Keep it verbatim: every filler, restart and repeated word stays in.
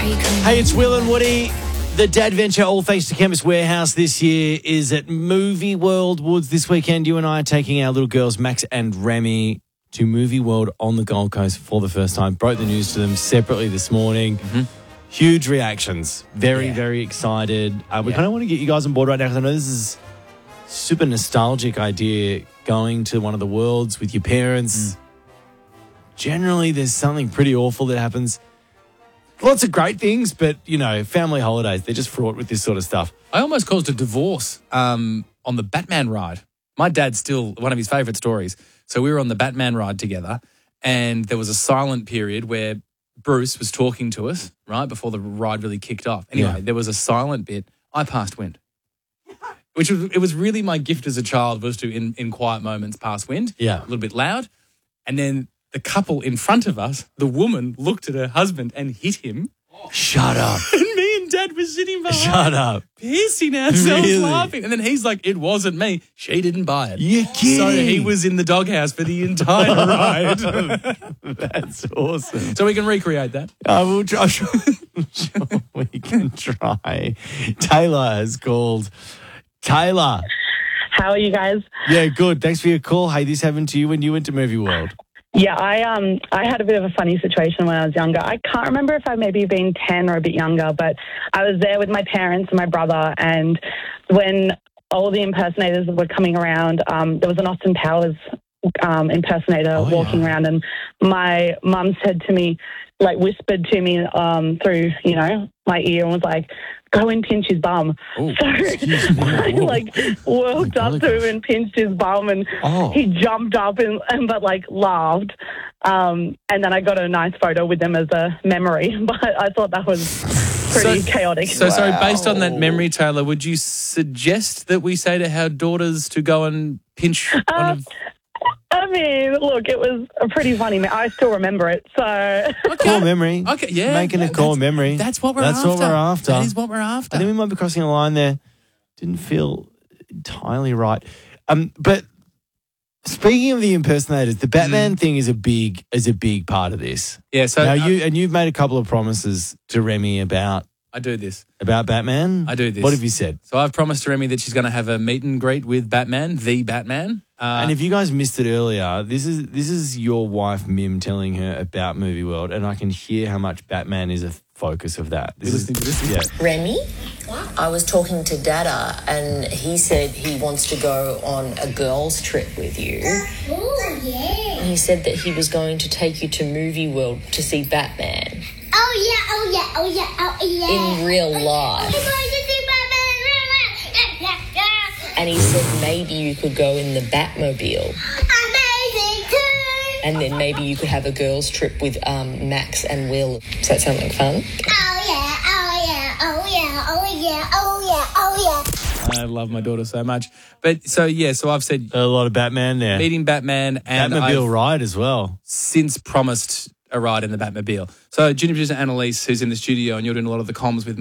Hey, it's Will and Woody. The Dad Venture, all thanks to Chemist Warehouse this year, is at Movie World Woods this weekend. You and I are taking our little girls, Max and Remy, to Movie World on the Gold Coast for the first time. Broke the news to them separately this morning. Mm-hmm. Huge reactions. Very, yeah. very excited. Uh, we yeah. kind of want to get you guys on board right now because I know this is super nostalgic idea, going to one of the worlds with your parents. Mm. Generally, there's something pretty awful that happens. Lots of great things, but, you know, family holidays, they're just fraught with this sort of stuff. I almost caused a divorce um, on the Batman ride. My dad's still one of his favourite stories. So we were on the Batman ride together, and there was a silent period where Bruce was talking to us, right, before the ride really kicked off. Anyway, yeah. there was a silent bit. I passed wind, which was, it was really my gift as a child, was to, in, in quiet moments, pass wind. Yeah. A little bit loud. And then the couple in front of us, the woman looked at her husband and hit him. Shut up. And me and Dad were sitting behind. Shut up. Piercing ourselves really? laughing. And then he's like, it wasn't me. She didn't buy it. You're kidding. So he was in the doghouse for the entire ride. That's awesome. So we can recreate that. I will try. Sure, we can try. Taylor has called. Taylor. How are you guys? Yeah, good. Thanks for your call. Hey, this happened to you when you went to Movie World. Yeah, I um I had a bit of a funny situation when I was younger. I can't remember if I maybe been ten or a bit younger, but I was there with my parents and my brother, and when all the impersonators were coming around, um, there was an Austin Powers um, impersonator oh, walking yeah. around, and my mum said to me, like whispered to me um, through, you know, my ear and was like, go and pinch his bum. Oh, so I like walked oh up to him and pinched his bum, and oh. he jumped up and, and but like laughed. Um, and then I got a nice photo with them as a memory. But I thought that was pretty so, chaotic. So, wow. sorry, based on that memory, Taylor, would you suggest that we say to our daughters to go and pinch uh, one of... I mean, look, it was a pretty funny. Me- I still remember it. So okay. Core memory. Okay, yeah, making yeah, a core memory. That's what we're that's after. That's what we're after. That is what we're after. I think we might be crossing a line there. Didn't feel entirely right. Um, but speaking of the impersonators, the Batman mm. thing is a big is a big part of this. Yeah. So now uh, you and you've made a couple of promises to Remy about. I do this. About Batman? I do this. What have you said? So I've promised to Remy that she's going to have a meet and greet with Batman, the Batman. Uh, and if you guys missed it earlier, this is this is your wife, Mim, telling her about Movie World, and I can hear how much Batman is a focus of that. This is, this, yeah. Remy, I was talking to Dada, and he said he wants to go on a girls' trip with you. Oh, yeah. And he said that he was going to take you to Movie World to see Batman. Oh, yeah, oh, yeah, oh, yeah, oh, yeah. In real life. I'm going to see Batman in real life. Yeah, yeah, yeah. And he said maybe you could go in the Batmobile. Amazing, too. And then maybe you could have a girls' trip with um, Max and Will. Does that sound like fun? Oh, yeah, oh, yeah, oh, yeah, oh, yeah, oh, yeah, oh, yeah. I love my daughter so much. But so, yeah, so I've said... A lot of Batman there. Meeting Batman and Batmobile I've ride as well. Since promised a ride in the Batmobile. So junior producer Annalise, who's in the studio, and you're doing a lot of the comms with